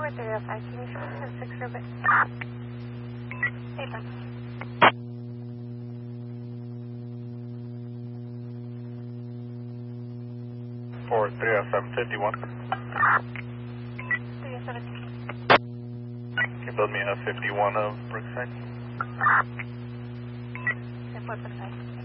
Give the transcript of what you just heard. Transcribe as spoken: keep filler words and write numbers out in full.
four three oh five, can you show us the six real quick? Hey, Ben. four three oh seven fifty-one. three oh seven. Can you build me a fifty-one of Brookside? What's the size?